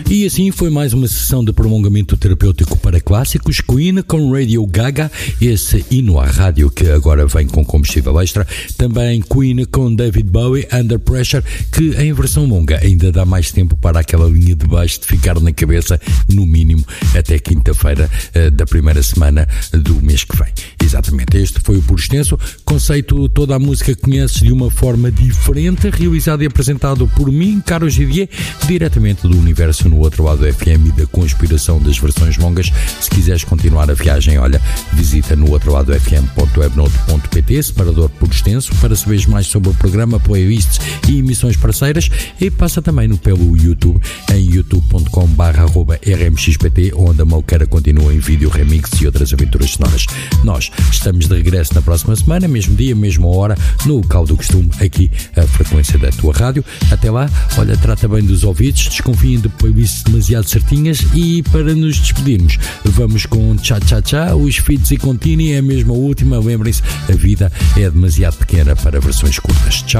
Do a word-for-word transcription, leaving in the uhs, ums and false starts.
E assim foi mais uma sessão de prolongamento terapêutico para clássicos. Queen com Radio Gaga, esse hino à rádio que agora vem com combustível extra. Também Queen com David Bowie, Under Pressure, que em versão longa ainda dá mais tempo para aquela linha de baixo de ficar na cabeça, no mínimo até quinta-feira uh, da primeira semana do mês que vem. Exatamente, este foi o Por Extenso. Conceito, toda a música que conheces de uma forma diferente, realizado e apresentado por mim, Carlos Gidier, diretamente do universo no outro lado do F M e da conspiração das versões longas. Se quiseres continuar a viagem, olha, visita no outro lado f m ponto webnode ponto p t, separador Por Extenso, para saberes mais sobre o programa, playlists e emissões parceiras, e passa também no pelo YouTube, em youtube ponto com barra r m x p t, onde a Malqueira continua em vídeo, remix e outras aventuras sonoras. Nós estamos de regresso na próxima semana, mesmo dia, mesma hora, no local do costume, aqui a frequência da tua rádio. Até lá, olha, trata bem dos ouvidos, desconfiem de playlists demasiado certinhas, e para nos despedirmos, vamos com Tchá Tchá Tchá, os Feats e Contini, é mesmo a última. Lembrem-se, a vida é demasiado pequena para versões curtas. Tchau.